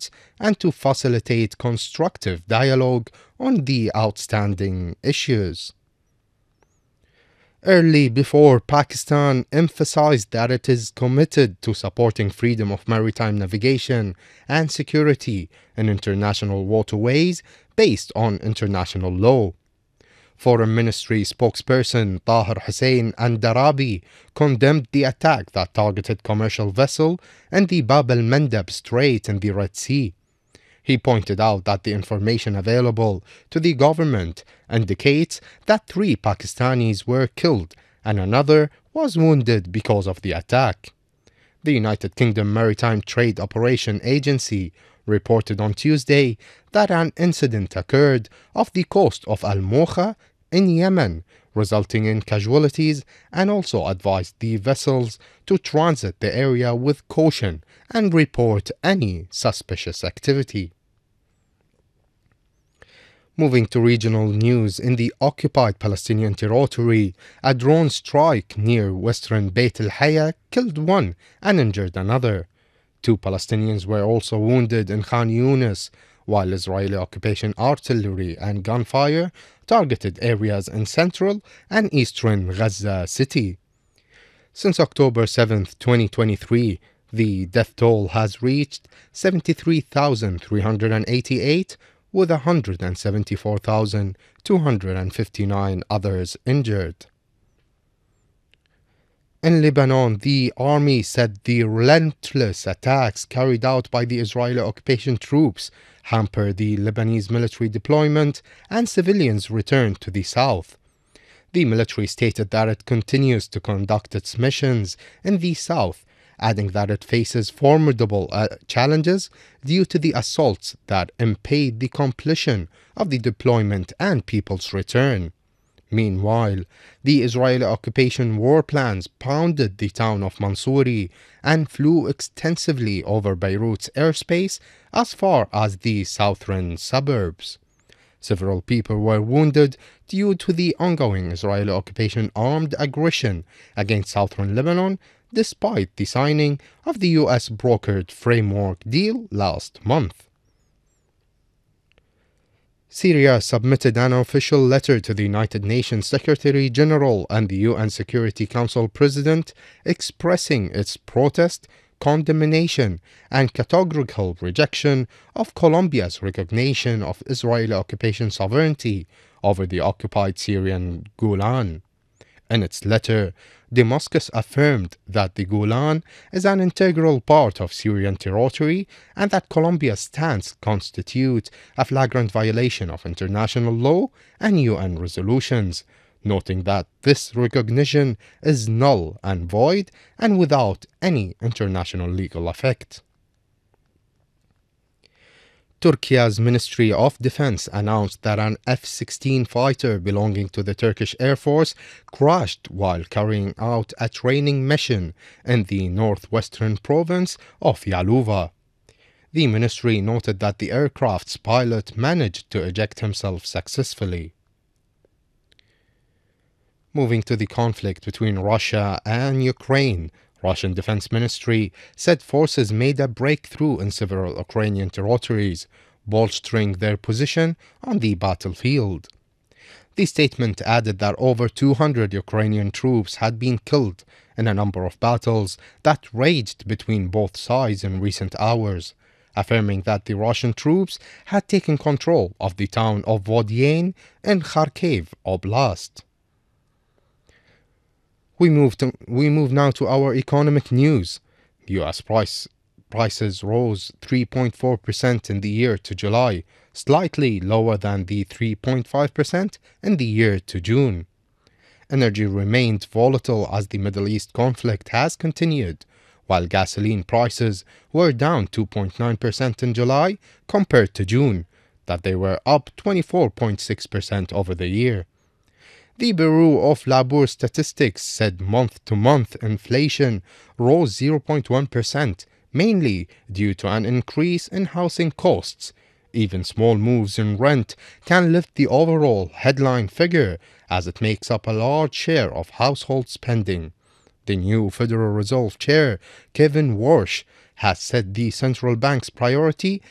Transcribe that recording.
efforts and to facilitate constructive dialogue on the outstanding issues. Early before, Pakistan emphasized that it is committed to supporting freedom of maritime navigation and security in international waterways based on international law. Foreign Ministry spokesperson Tahir Hussein Andarabi condemned the attack that targeted commercial vessel in the Bab al-Mandab Strait in the Red Sea. He pointed out that the information available to the government indicates that 3 Pakistanis were killed and another was wounded because of the attack. The United Kingdom Maritime Trade Operation Agency reported on Tuesday that an incident occurred off the coast of Al-Mokha in Yemen, resulting in casualties, and also advised the vessels to transit the area with caution and report any suspicious activity. Moving to regional news, in the occupied Palestinian territory, a drone strike near western Beit al-Haya killed 1 and injured another. 2 Palestinians were also wounded in Khan Yunis, while Israeli occupation artillery and gunfire targeted areas in central and eastern Gaza City. Since October 7, 2023, the death toll has reached 73,388, with 174,259 others injured. In Lebanon, the army said the relentless attacks carried out by the Israeli occupation troops hamper the Lebanese military deployment and civilians' return to the south. The military stated that it continues to conduct its missions in the south, adding that it faces formidable challenges due to the assaults that impede the completion of the deployment and people's return. Meanwhile, the Israeli occupation warplanes pounded the town of Mansouri and flew extensively over Beirut's airspace as far as the southern suburbs. Several people were wounded due to the ongoing Israeli occupation armed aggression against southern Lebanon, despite the signing of the U.S. brokered framework deal last month. Syria submitted an official letter to the United Nations Secretary General and the UN Security Council President expressing its protest, condemnation, and categorical rejection of Colombia's recognition of Israeli occupation sovereignty over the occupied Syrian Golan. In its letter, Damascus affirmed that the Golan is an integral part of Syrian territory and that Colombia's stance constitutes a flagrant violation of international law and UN resolutions, noting that this recognition is null and void and without any international legal effect. Turkey's Ministry of Defense announced that an F-16 fighter belonging to the Turkish Air Force crashed while carrying out a training mission in the northwestern province of Yaluva. The ministry noted that the aircraft's pilot managed to eject himself successfully. Moving to the conflict between Russia and Ukraine, Russian Defense Ministry said forces made a breakthrough in several Ukrainian territories, bolstering their position on the battlefield. The statement added that over 200 Ukrainian troops had been killed in a number of battles that raged between both sides in recent hours, affirming that the Russian troops had taken control of the town of Vodyen in Kharkiv Oblast. We move now to our economic news. U.S. prices rose 3.4% in the year to July, slightly lower than the 3.5% in the year to June. Energy remained volatile as the Middle East conflict has continued, while gasoline prices were down 2.9% in July compared to June, that they were up 24.6% over the year. The Bureau of Labor Statistics said month-to-month inflation rose 0.1%, mainly due to an increase in housing costs. Even small moves in rent can lift the overall headline figure, as it makes up a large share of household spending. The new Federal Reserve Chair, Kevin Warsh, has said the central bank's priority